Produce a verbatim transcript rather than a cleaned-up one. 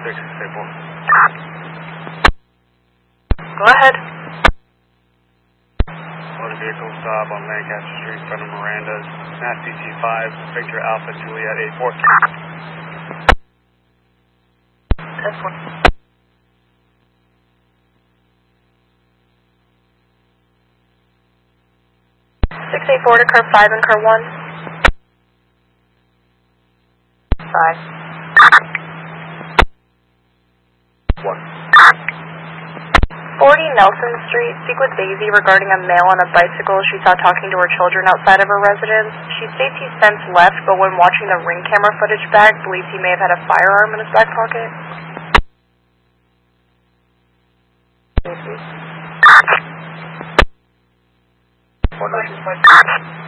six eight four. Go ahead. Motor vehicle stop on Lancaster Street in front of Miranda's. Mass D T five, Victor Alpha Juliet eight four. This one. six eight four to curve five and curve one. five. one. forty Nelson Street. Speak with Daisy regarding a male on a bicycle she saw talking to her children outside of her residence. She states he since left, but when watching the ring camera footage back, believes he may have had a firearm in his back pocket. one nine.